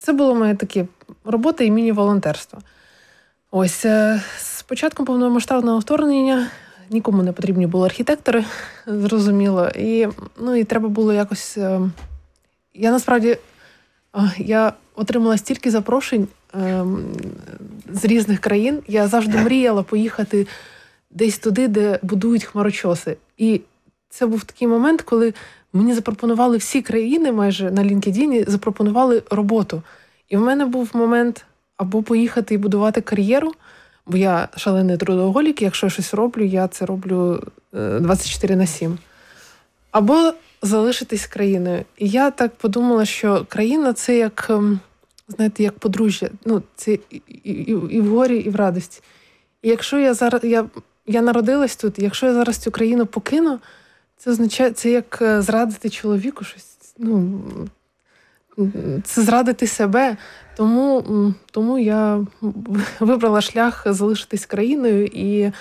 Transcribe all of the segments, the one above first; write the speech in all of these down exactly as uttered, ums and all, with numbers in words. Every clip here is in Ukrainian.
це було моє таке робота і міні-волонтерство. Ось, з початком повномасштабного вторгнення нікому не потрібні були архітектори, зрозуміло. І, ну, і треба було якось... Я, насправді, я отримала стільки запрошень з різних країн. Я завжди мріяла поїхати десь туди, де будують хмарочоси. І це був такий момент, коли мені запропонували всі країни майже на LinkedIn, запропонували роботу. І в мене був момент або поїхати і будувати кар'єру, бо я шалений трудоголік, якщо я щось роблю, я це роблю двадцять чотири на сім. Або залишитись країною. І я так подумала, що країна – це як, знаєте, як подружжя. Ну, це і, і, і в горі, і в радості. І якщо я зараз, я, я народилась тут, якщо я зараз цю країну покину, це означає, це як зрадити чоловіку щось. Ну, це зрадити себе. Тому, тому я вибрала шлях залишитись країною і,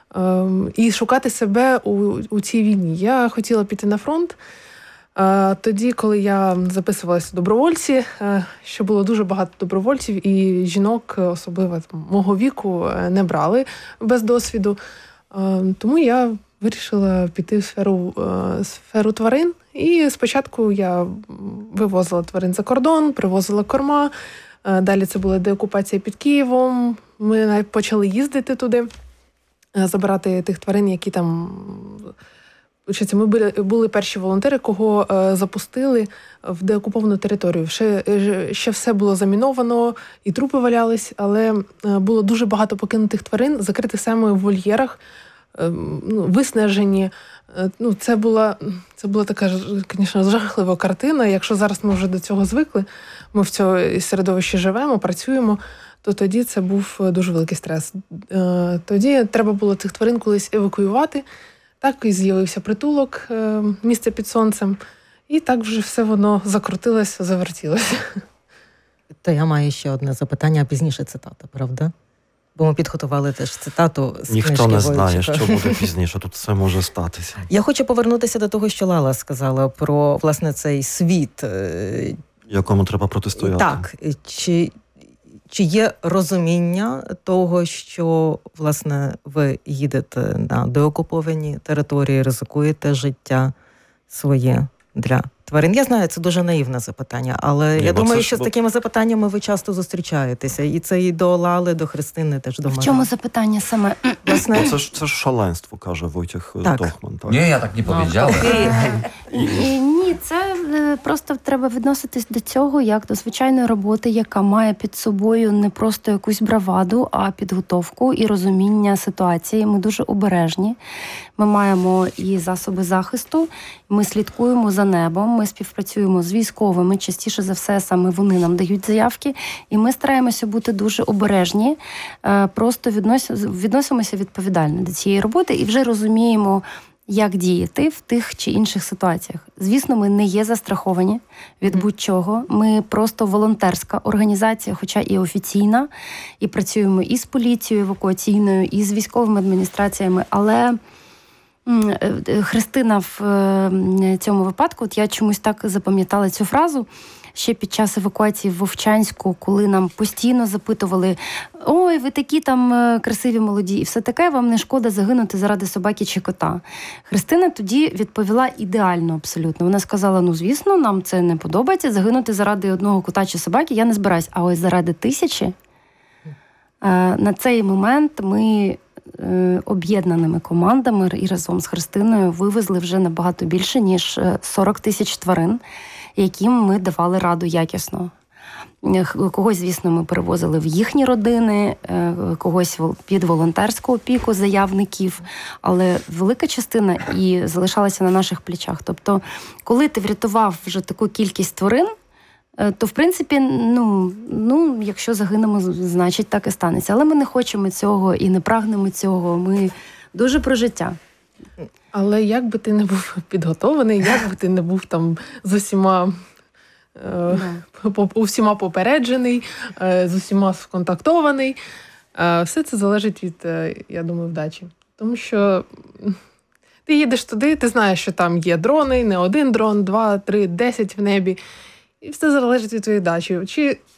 і шукати себе у, у цій війні. Я хотіла піти на фронт. Тоді, коли я записувалася у добровольці, що було дуже багато добровольців, і жінок, особливо там, мого віку, не брали без досвіду. Тому я вирішила піти в сферу, сферу тварин. І спочатку я вивозила тварин за кордон, привозила корма. Далі це була деокупація під Києвом. Ми почали їздити туди, забирати тих тварин, які там... Ми були перші волонтери, кого запустили в деокуповану територію. Ще, ще все було заміновано, і трупи валялись, але було дуже багато покинутих тварин, закритих саме в вольєрах, виснажені. Ну, це була, це була така, звісно, жахлива картина. Якщо зараз ми вже до цього звикли, ми в цьому середовищі живемо, працюємо, то тоді це був дуже великий стрес. Тоді треба було цих тварин колись евакуювати. Так і з'явився притулок, місце під сонцем, і так вже все воно закрутилося, завертілося. То я маю ще одне запитання, а пізніше цитата, правда? Бо ми підготували теж цитату з Ніхто книжки не знає, Войчика. що буде пізніше, тут все може статися. Я хочу повернутися до того, що Лала сказала про, власне, цей світ. Якому треба протистояти. Так. Чи, чи є розуміння того, що, власне, ви їдете на деокуповані території, ризикуєте життя своє для тварин? Я знаю, це дуже наївне запитання, але Ні, я думаю, що ж... з такими запитаннями ви часто зустрічаєтеся. І це і до Лали, до Христини, теж до мене. В чому запитання саме? Власне... Це, ж, це ж шаленство, каже Войтех Тохман. Так? Ні, я так не powiedziałem. Ні, це просто треба відноситись до цього, як до звичайної роботи, яка має під собою не просто якусь браваду, а підготовку і розуміння ситуації. Ми дуже обережні. Ми маємо і засоби захисту, ми слідкуємо за небом, ми співпрацюємо з військовими, частіше за все саме вони нам дають заявки, і ми стараємося бути дуже обережні, просто відносимося відповідально до цієї роботи і вже розуміємо, як діяти в тих чи інших ситуаціях. Звісно, ми не є застраховані від будь-чого. Ми просто волонтерська організація, хоча і офіційна, і працюємо і з поліцією евакуаційною, і з військовими адміністраціями, але Христина в цьому випадку, от я чомусь так запам'ятала цю фразу, ще під час евакуації в Вовчанську, коли нам постійно запитували: ой, ви такі там красиві, молоді, і все таке, вам не шкода загинути заради собаки чи кота. Христина тоді відповіла ідеально абсолютно. Вона сказала: ну, звісно, нам це не подобається, загинути заради одного кота чи собаки я не збираюсь, а ось заради тисячі. На цей момент ми об'єднаними командами і разом з Христиною вивезли вже набагато більше, ніж сорок тисяч тварин, яким ми давали раду якісно. Когось, звісно, ми перевозили в їхні родини, когось під волонтерську опіку заявників, але велика частина і залишалася на наших плечах. Тобто, коли ти врятував вже таку кількість тварин, то, в принципі, ну, ну, якщо загинемо, значить так і станеться. Але ми не хочемо цього і не прагнемо цього. Ми дуже про життя. Але як би ти не був підготований, як би ти не був там з усіма, е, по, усіма попереджений, е, з усіма сконтактований, е, все це залежить від, е, я думаю, вдачі. Тому що ти їдеш туди, ти знаєш, що там є дрони, не один дрон, два, три, десять в небі. І все залежить від твоєї дачі. Чи